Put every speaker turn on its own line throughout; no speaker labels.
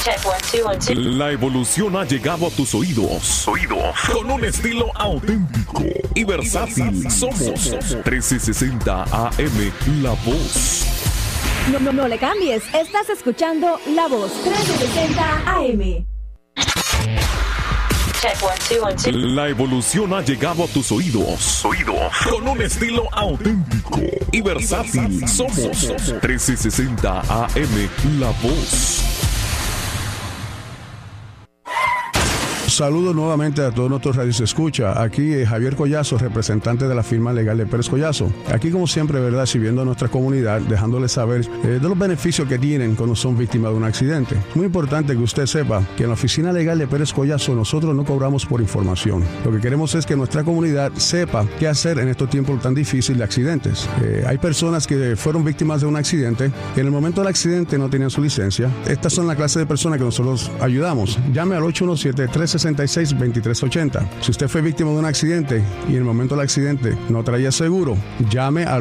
Check 1, 2, 1, 2.
La evolución ha llegado a tus oídos. Con un estilo auténtico y versátil. Somos 1360 AM, La Voz.
No le cambies. Estás escuchando La Voz 1360 AM.
Check 1, 2, 1, 2.
La evolución ha llegado a tus oídos. Con un estilo auténtico y versátil. Somos 1360 AM, La Voz.
Saludos nuevamente a todos nuestros radios escucha. Aquí Javier Collazo, representante de la firma legal de Pérez Collazo. Aquí, como siempre, ¿verdad?, sirviendo a nuestra comunidad, dejándoles saber de los beneficios que tienen cuando son víctimas de un accidente. Muy importante que usted sepa que en la oficina legal de Pérez Collazo nosotros no cobramos por información. Lo que queremos es que nuestra comunidad sepa qué hacer en estos tiempos tan difíciles de accidentes. Hay personas que fueron víctimas de un accidente que en el momento del accidente no tenían su licencia. Estas son la clase de personas que nosotros ayudamos. Llame al 817-366-2380. Si usted fue víctima de un accidente y en el momento del accidente no traía seguro, llame al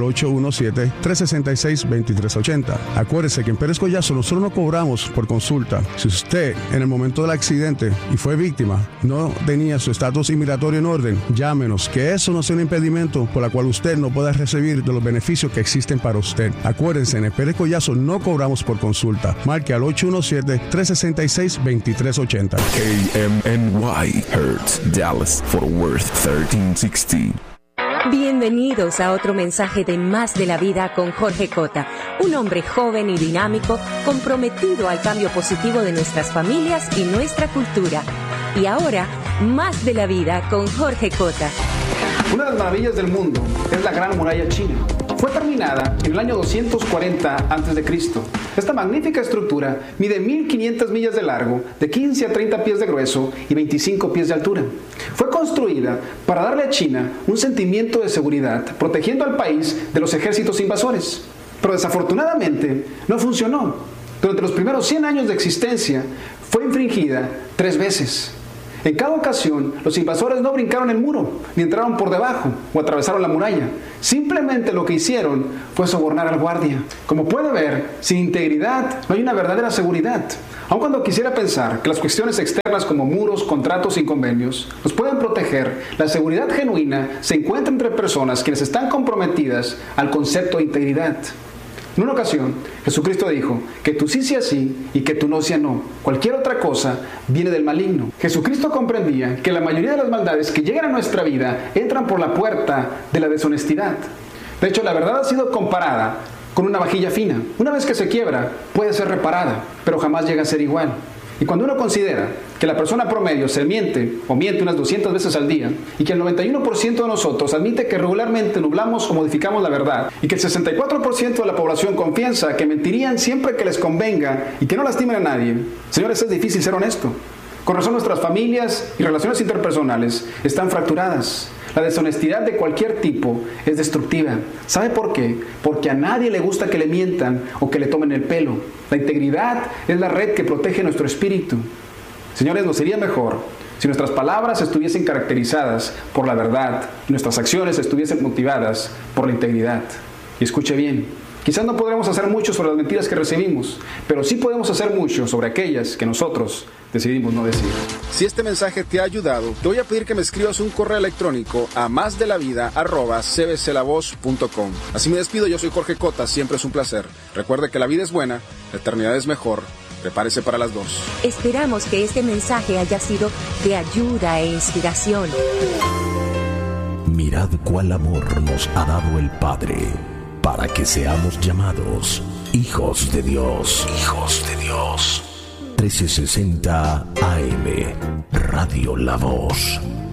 817-366-2380. Acuérdese que en Pérez Collazo nosotros no cobramos por consulta. Si usted en el momento del accidente y fue víctima no tenía su estatus inmigratorio en orden, llámenos, que eso no sea un impedimento por la cual usted no pueda recibir de los beneficios que existen para usted. Acuérdense, en el Pérez Collazo no cobramos por consulta. Marque al 817-366-2380.
KMNY Hertz, Dallas, Fort Worth, 1360.
Bienvenidos a otro mensaje de Más de la Vida con Jorge Cota, un hombre joven y dinámico, comprometido al cambio positivo de nuestras familias y nuestra cultura. Y ahora, Más de la Vida con Jorge Cota.
Una de las maravillas del mundo es la Gran Muralla China. Fue terminada en el año 240 a.C. Esta magnífica estructura mide 1.500 millas de largo, de 15 a 30 pies de grueso y 25 pies de altura. Fue construida para darle a China un sentimiento de seguridad, protegiendo al país de los ejércitos invasores. Pero desafortunadamente no funcionó. Durante los primeros 100 años de existencia fue infringida 3 veces. En cada ocasión, los invasores no brincaron el muro, ni entraron por debajo o atravesaron la muralla. Simplemente lo que hicieron fue sobornar al guardia. Como puede ver, sin integridad no hay una verdadera seguridad. Aun cuando quisiera pensar que las cuestiones externas como muros, contratos y convenios nos pueden proteger, la seguridad genuina se encuentra entre personas quienes están comprometidas al concepto de integridad. En una ocasión, Jesucristo dijo que tú sí sea sí y que tú no sea no. Cualquier otra cosa viene del maligno. Jesucristo comprendía que la mayoría de las maldades que llegan a nuestra vida entran por la puerta de la deshonestidad. De hecho, la verdad ha sido comparada con una vajilla fina. Una vez que se quiebra, puede ser reparada, pero jamás llega a ser igual. Y cuando uno considera que la persona promedio se miente o miente unas 200 veces al día y que el 91% de nosotros admite que regularmente nublamos o modificamos la verdad y que el 64% de la población confiesa que mentirían siempre que les convenga y que no lastimen a nadie, señores, es difícil ser honesto. Con razón nuestras familias y relaciones interpersonales están fracturadas. La deshonestidad de cualquier tipo es destructiva. ¿Sabe por qué? Porque a nadie le gusta que le mientan o que le tomen el pelo. La integridad es la red que protege nuestro espíritu. Señores, nos sería mejor si nuestras palabras estuviesen caracterizadas por la verdad y nuestras acciones estuviesen motivadas por la integridad. Y escuche bien, quizás no podremos hacer mucho sobre las mentiras que recibimos, pero sí podemos hacer mucho sobre aquellas que nosotros decidimos no decir.
Si este mensaje te ha ayudado, te voy a pedir que me escribas un correo electrónico a masdelavida@cbclavoz.com. Así me despido, yo soy Jorge Cota, siempre es un placer. Recuerde que la vida es buena, la eternidad es mejor. Prepárese para las 2.
Esperamos que este mensaje haya sido de ayuda e inspiración.
Mirad cuál amor nos ha dado el Padre, para que seamos llamados hijos de Dios. Hijos de Dios. 1360 AM, Radio La Voz.